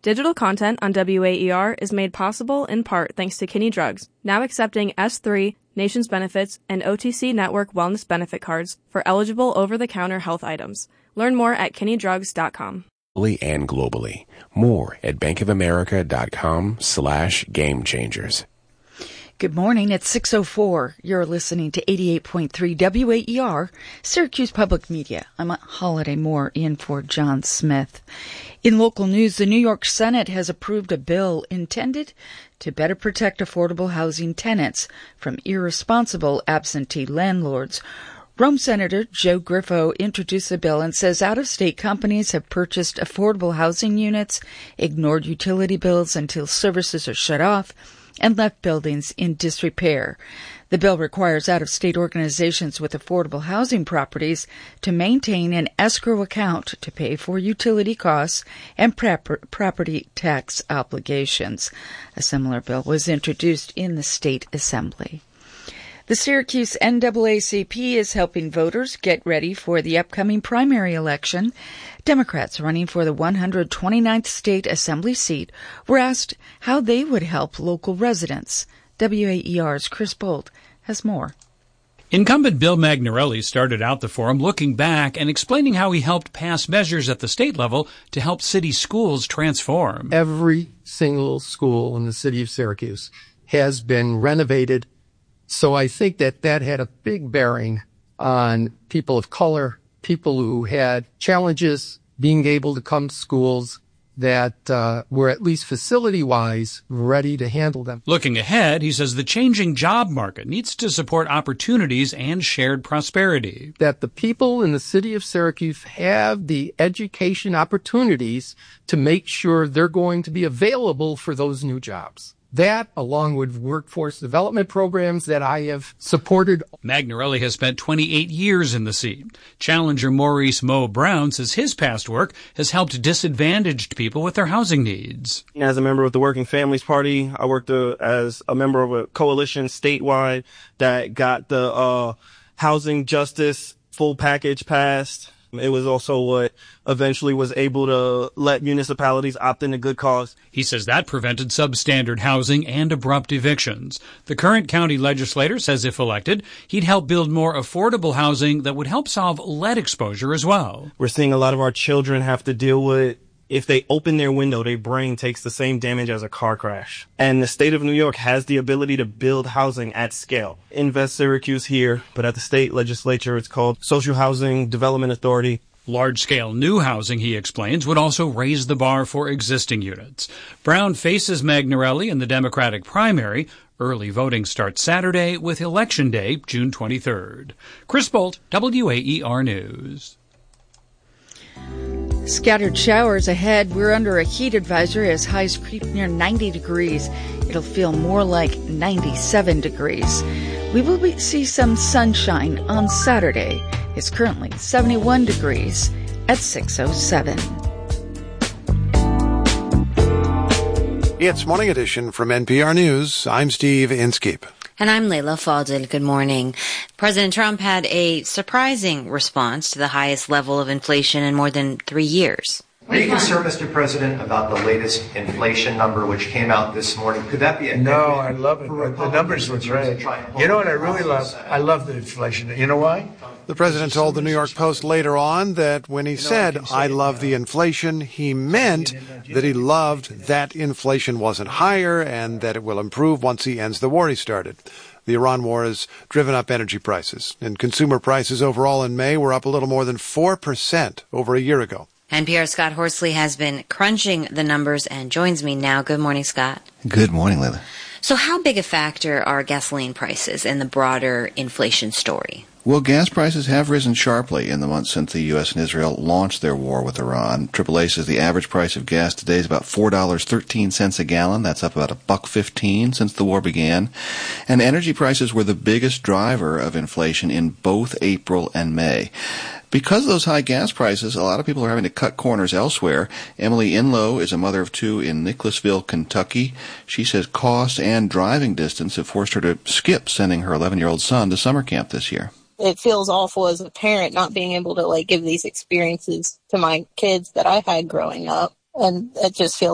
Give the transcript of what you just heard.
Digital content on WAER is made possible in part thanks to Kinney Drugs, now accepting S3, Nations Benefits, and OTC Network Wellness Benefit cards for eligible over-the-counter health items. Learn more at kinneydrugs.com. And globally. More at bankofamerica.com/gamechangers. Good morning. It's 6:04. You're listening to 88.3 WAER, Syracuse Public Media. I'm at Holiday Moore in for John Smith. In local news, the New York Senate has approved a bill intended to better protect affordable housing tenants from irresponsible absentee landlords. Rome Senator Joe Griffo introduced the bill and says out-of-state companies have purchased affordable housing units, ignored utility bills until services are shut off, and left buildings in disrepair. The bill requires out-of-state organizations with affordable housing properties to maintain an escrow account to pay for utility costs and property tax obligations. A similar bill was introduced in the state assembly. The Syracuse NAACP is helping voters get ready for the upcoming primary election. Democrats running for the 129th state assembly seat were asked how they would help local residents. WAER's Chris Bolt has more. Incumbent Bill Magnarelli started out the forum looking back and explaining how he helped pass measures at the state level to help city schools transform. Every single school in the city of Syracuse has been renovated. So I think that had a big bearing on people of color, people who had challenges being able to come to schools that were at least facility-wise ready to handle them. Looking ahead, he says the changing job market needs to support opportunities and shared prosperity. That the people in the city of Syracuse have the education opportunities to make sure they're going to be available for those new jobs. That, along with workforce development programs that I have supported. Magnarelli has spent 28 years in the seat. Challenger Maurice Moe Brown says his past work has helped disadvantaged people with their housing needs. As a member of the Working Families Party, I worked as a member of a coalition statewide that got the housing justice full package passed. It was also what eventually was able to let municipalities opt into good cause. He says that prevented substandard housing and abrupt evictions. The current county legislator says if elected, he'd help build more affordable housing that would help solve lead exposure as well. We're seeing a lot of our children have to deal with, if they open their window, their brain takes the same damage as a car crash. And the state of New York has the ability to build housing at scale. Invest Syracuse here, but at the state legislature, it's called Social Housing Development Authority. Large-scale new housing, he explains, would also raise the bar for existing units. Brown faces Magnarelli in the Democratic primary. Early voting starts Saturday with Election Day, June 23rd. Chris Bolt, WAER News. Scattered showers ahead. We're under a heat advisory as highs creep near 90 degrees. It'll feel more like 97 degrees. We will see some sunshine on Saturday. It's currently 71 degrees at 6:07. It's Morning Edition from NPR News. I'm Steve Inskeep. And I'm Layla Fadel. Good morning. President Trump had a surprising response to the highest level of inflation in more than 3 years. Are you concerned, Mr. President, about the latest inflation number which came out this morning? Could that be a No, I love it. The numbers look great. You know what I really love? I love the inflation. You know why? The president told the New York Post later on that when he said, I love the inflation, he meant that he loved that inflation wasn't higher and that it will improve once he ends the war he started. The Iran war has driven up energy prices, and consumer prices overall in May were up a little more than 4% over a year ago. NPR's Scott Horsley has been crunching the numbers and joins me now. Good morning, Scott. Good morning, Layla. So how big a factor are gasoline prices in the broader inflation story? Well, gas prices have risen sharply in the months since the U.S. and Israel launched their war with Iran. AAA says the average price of gas today is about $4.13 a gallon. That's up about $1.15 since the war began. And energy prices were the biggest driver of inflation in both April and May. Because of those high gas prices, a lot of people are having to cut corners elsewhere. Emily Inlow is a mother of two in Nicholasville, Kentucky. She says cost and driving distance have forced her to skip sending her 11-year-old son to summer camp this year. It feels awful as a parent not being able to give these experiences to my kids that I had growing up. And it just feels